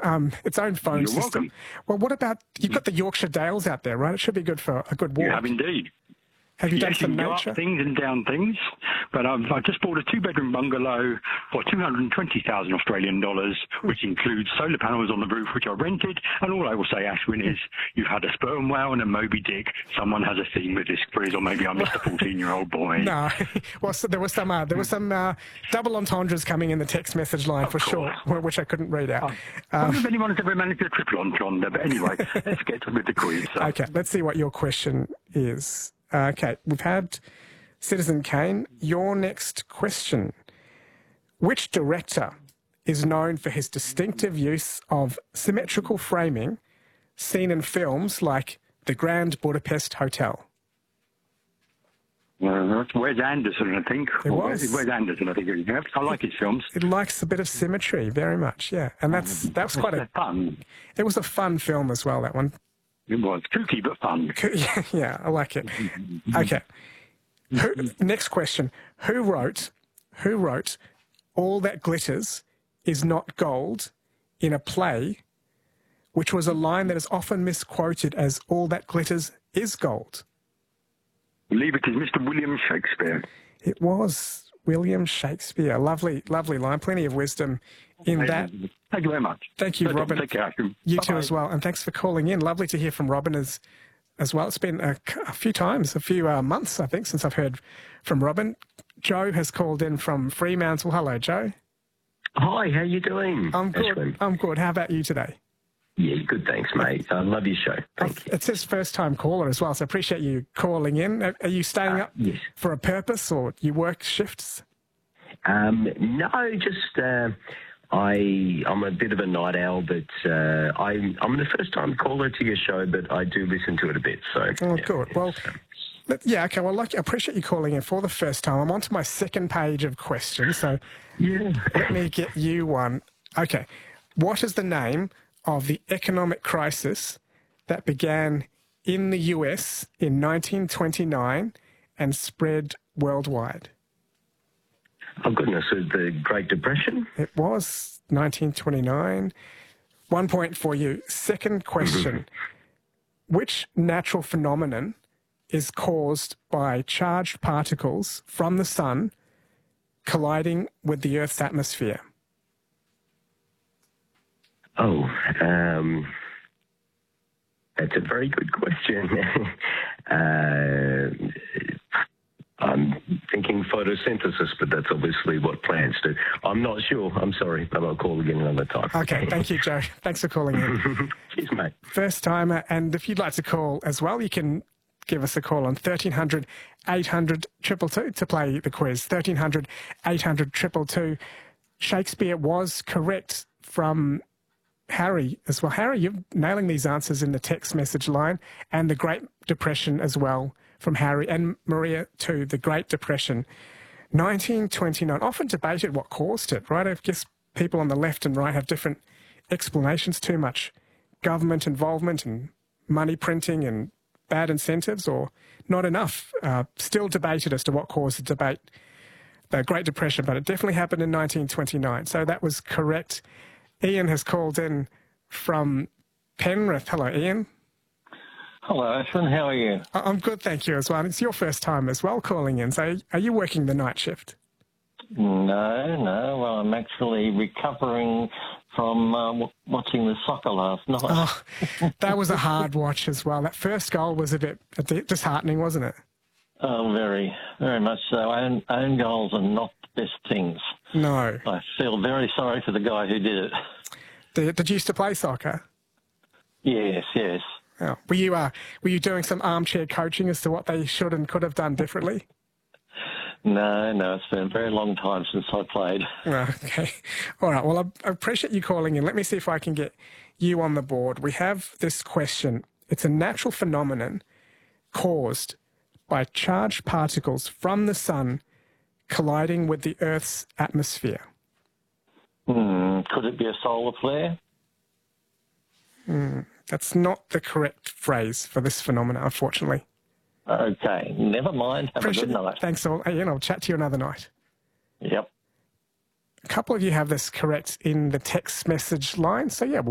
its own phone You're system. welcome. Well, what about, you've got the Yorkshire Dales out there, right? It should be good for a good walk. You have indeed. Have you done Yes, you some can go nature? up things and down things, but I've just bought a two-bedroom bungalow for 220,000 Australian dollars, which includes solar panels on the roof, which I rented. And all I will say, Ashwin, is you've had a sperm whale and a Moby Dick. Someone has a theme with this quiz, or maybe I'm just a 14-year-old boy. No, well, so there was some double entendres coming in the text message line for sure, which I couldn't read out. I wonder if anyone has ever managed a triple entendre, but anyway, let's get with the quiz. So. Okay, let's see what your question is. Okay, we've had Citizen Kane. Your next question. Which director is known for his distinctive use of symmetrical framing seen in films like The Grand Budapest Hotel? Wes Anderson, I think. Wes Anderson, I think. I like his films. It likes a bit of symmetry, very much, yeah. And that was quite fun. It was a fun film as well, that one. It was kooky but fun. Yeah, I like it. Okay. Next question. Who wrote All That Glitters Is Not Gold in a play, which was a line that is often misquoted as All That Glitters Is Gold? I believe it is Mr. William Shakespeare. It was William Shakespeare. Lovely, lovely line. Plenty of wisdom in that. Thank you very much. Thank you, Robin. Take care. You Bye-bye. too as well. And thanks for calling in. Lovely to hear from Robin as well. It's been a few months, I think, since I've heard from Robin. Joe has called in from Fremantle. Hello, Joe. Hi, how you doing? I'm good. Ashwin? I'm good. How about you today? Yeah, good, thanks, mate. I love your show. Thank you. It's his first-time caller as well, so I appreciate you calling in. Are you staying up yes. for a purpose, or you work shifts? No, just I'm a bit of a night owl, but I'm the first-time caller to your show, but I do listen to it a bit. So, oh, good. Well, okay. Well, I appreciate you calling in for the first time. I'm on to my second page of questions, so let me get you one. Okay. What is the name of the economic crisis that began in the US in 1929 and spread worldwide? Oh, goodness, the Great Depression? It was 1929. 1 point for you. Second question. Which natural phenomenon is caused by charged particles from the sun colliding with the Earth's atmosphere? Oh, that's a very good question. I'm thinking photosynthesis, but that's obviously what plants do. I'm not sure. I'm sorry, but I'll call again another time. Okay, thank you, Joe. Thanks for calling in. Cheers, mate. First timer, and if you'd like to call as well, you can give us a call on 1300 800 222 to play the quiz. 1300 800 222. Shakespeare was correct from Harry as well. Harry, you're nailing these answers in the text message line, and the Great Depression as well from Harry, and Maria too, the Great Depression. 1929, often debated what caused it, right? I guess people on the left and right have different explanations. Too much government involvement and money printing and bad incentives, or not enough. Still debated as to what caused the Great Depression, but it definitely happened in 1929. So that was correct. Ian has called in from Penrith. Hello, Ian. Hello, Ashwin. How are you? I'm good, thank you as well. It's your first time as well calling in. So are you working the night shift? No. Well, I'm actually recovering from watching the soccer last night. Oh, that was a hard watch as well. That first goal was a bit disheartening, wasn't it? Oh, very, very much so. Own goals are not the best things. No. I feel very sorry for the guy who did it. Did you used to play soccer? Yes. Oh. Were you doing some armchair coaching as to what they should and could have done differently? No, it's been a very long time since I played. Okay. All right. Well, I appreciate you calling in. Let me see if I can get you on the board. We have this question. It's a natural phenomenon caused by charged particles from the sun colliding with the Earth's atmosphere. Could it be a solar flare? That's not the correct phrase for this phenomenon, unfortunately. Okay, never mind. Have a good night. Thanks all. Ian, I'll chat to you another night. Yep. A couple of you have this correct in the text message line, so yeah,